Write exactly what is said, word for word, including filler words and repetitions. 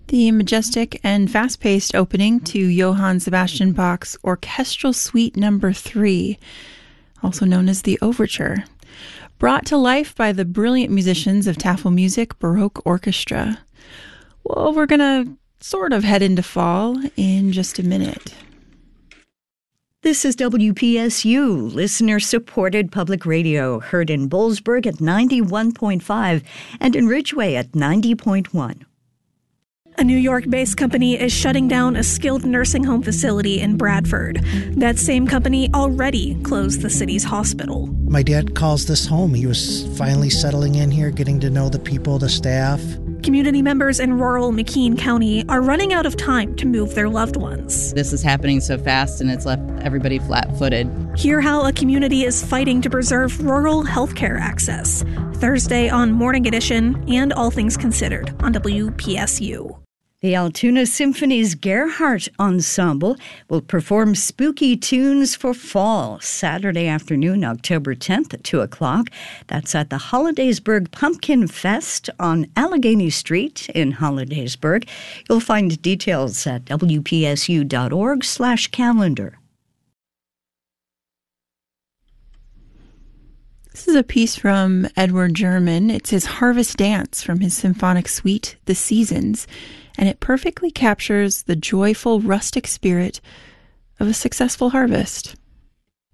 The majestic and fast-paced opening to Johann Sebastian Bach's Orchestral Suite Number three, also known as the Overture, brought to life by the brilliant musicians of Tafelmusik Baroque Orchestra. Well, we're going to sort of head into fall in just a minute. This is W P S U, listener-supported public radio, heard in Boalsburg at ninety-one point five and in Ridgeway at ninety point one. A New York-based company is shutting down a skilled nursing home facility in Bradford. That same company already closed the city's hospital. My dad calls this home. He was finally settling in here, getting to know the people, the staff. Community members in rural McKean County are running out of time to move their loved ones. This is happening so fast, and it's left everybody flat-footed. Hear how a community is fighting to preserve rural healthcare access. Thursday on Morning Edition and All Things Considered on W P S U. The Altoona Symphony's Gerhardt Ensemble will perform spooky tunes for fall Saturday afternoon, October tenth at two o'clock. That's at the Hollidaysburg Pumpkin Fest on Allegheny Street in Hollidaysburg. You'll find details at W P S U dot org slash calendar. This is a piece from Edward German. It's his Harvest Dance from his symphonic suite, The Seasons, and it perfectly captures the joyful rustic spirit of a successful harvest.